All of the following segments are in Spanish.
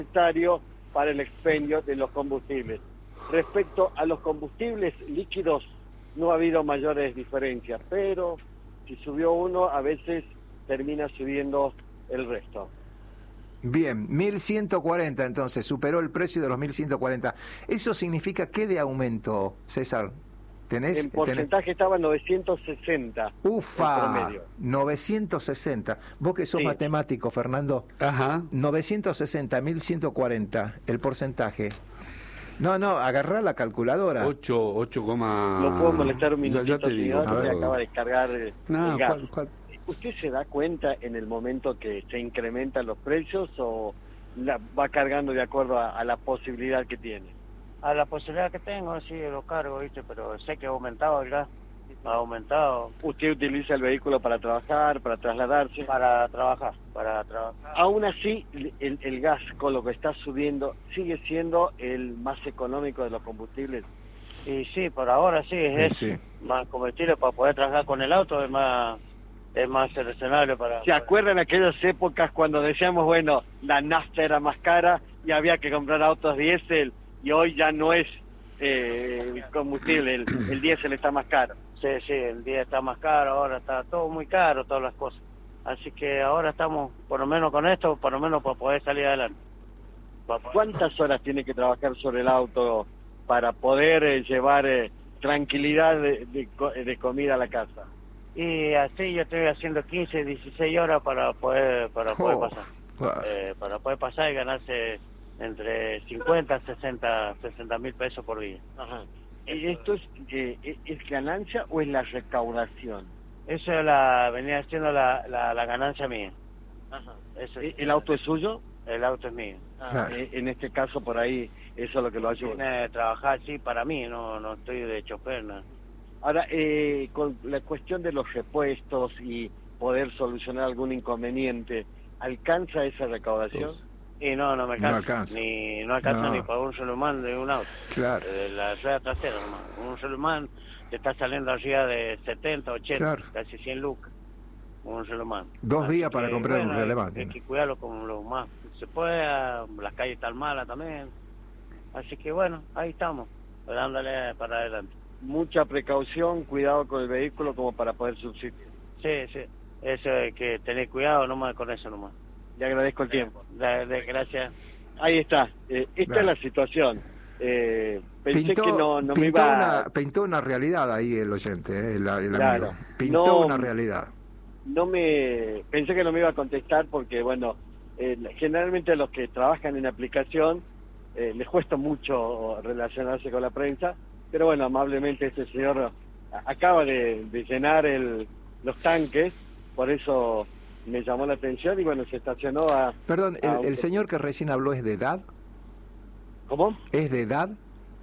necesario para el expendio de los combustibles. Respecto a los combustibles líquidos, no ha habido mayores diferencias, pero si subió uno, a veces termina subiendo el resto. Bien, 1.140 entonces, superó el precio de los 1.140. ¿Eso significa qué de aumento, César? En porcentaje estaba 960. Ufa, el promedio. 960. Vos que sos Sí. matemático, Fernando. Ajá. 960, 1.140, el porcentaje. No, agarrá la calculadora. 8, Lo puedo molestar un minutito, ya te digo. señor, que acaba de cargar No, el gas. ¿cuál? ¿Usted se da cuenta en el momento que se incrementan los precios o va cargando de acuerdo a la posibilidad que tiene? A la posibilidad que tengo, sí, lo cargo, ¿viste? Pero sé que ha aumentado el gas. Ha aumentado. ¿Usted utiliza el vehículo para trabajar, para trasladarse? Para trabajar. Aún así, el gas, con lo que está subiendo, ¿sigue siendo el más económico de los combustibles? Y sí, por ahora sí, es Sí. más combustible para poder trabajar con el auto, es más seleccionable para... ¿Se acuerdan aquellas épocas cuando decíamos, bueno, la nafta era más cara y había que comprar autos diésel y hoy ya no es combustible, el diésel está más caro? Sí, el día está más caro, ahora está todo muy caro, todas las cosas. Así que ahora estamos, por lo menos con esto, por lo menos para poder salir adelante. ¿Cuántas horas tiene que trabajar sobre el auto para poder llevar tranquilidad de comida a la casa? Y así yo estoy haciendo 15, 16 horas para poder pasar. Para poder pasar y ganarse entre 50 a 60 mil pesos por día. Ajá. ¿Y esto es ganancia o es la recaudación? Eso venía siendo la ganancia mía. Ajá. ¿El auto es suyo? El auto es mío. Claro. En este caso, por ahí, eso es lo que lo ayuda. Viene de trabajar, sí, para mí, no estoy de chofer, no. Ahora, con la cuestión de los repuestos y poder solucionar algún inconveniente, ¿alcanza esa recaudación? Y no me alcanza. No alcanza. No alcanza No. ni para un solo man de un auto. Claro. De la rueda trasera nomás. Un solo man te está saliendo arriba de 70, 80, Claro. casi 100 lucas. Un solo man. 2 días Así para que, comprar un bueno, relevante. hay que cuidarlo como lo más se pueda. Las calles están malas también. Así que bueno, ahí estamos, dándole para adelante. Mucha precaución, cuidado con el vehículo como para poder subsistir. Sí. Eso hay que tener cuidado nomás con eso nomás. Le agradezco el tiempo. Gracias. Ahí está. Esta es la situación. Pensé que no me pintó iba... pintó una realidad ahí el oyente, el Claro. amigo. Pintó una realidad. Pensé que no me iba a contestar porque, bueno, generalmente a los que trabajan en aplicación les cuesta mucho relacionarse con la prensa, pero bueno, amablemente este señor acaba de llenar los tanques, por eso me llamó la atención y bueno, se estacionó a... Perdón, el señor que recién habló es de edad. ¿Cómo? ¿Es de edad?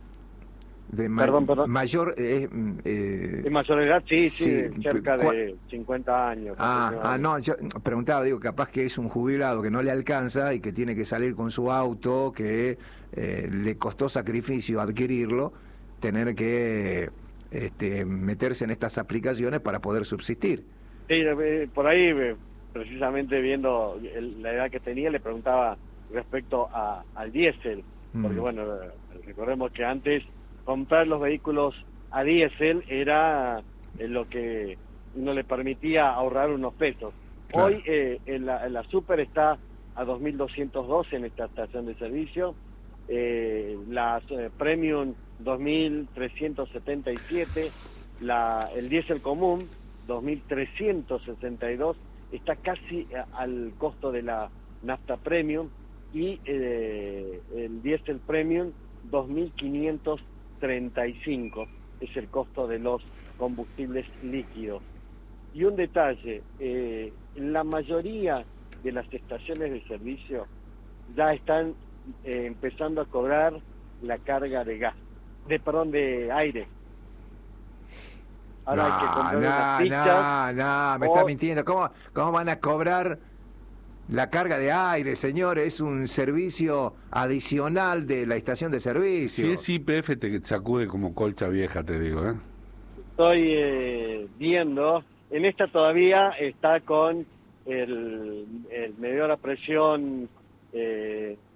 Perdón. Mayor... ¿Es mayor de edad? Sí, cerca de 50 años. No, yo preguntaba, digo, capaz que es un jubilado que no le alcanza y que tiene que salir con su auto, que le costó sacrificio adquirirlo, tener que meterse en estas aplicaciones para poder subsistir. Sí, por ahí, precisamente viendo la edad que tenía, le preguntaba respecto al diésel, porque bueno, recordemos que antes comprar los vehículos a diésel era lo que uno le permitía ahorrar unos pesos. Claro. Hoy la Super está a 2.212 en esta estación de servicio, las Premium 2.377, el diésel común 2.362, está casi al costo de la nafta Premium, y el diésel Premium 2.535 es el costo de los combustibles líquidos. Y un detalle, la mayoría de las estaciones de servicio ya están empezando a cobrar la carga de gas, de aire. Ahora hay que comprar unas fichas. Me está mintiendo. ¿Cómo van a cobrar la carga de aire, señor? Es un servicio adicional de la estación de servicio. Si es YPF te sacude como colcha vieja, te digo, ¿eh? Estoy viendo, en esta todavía está con el medidor a presión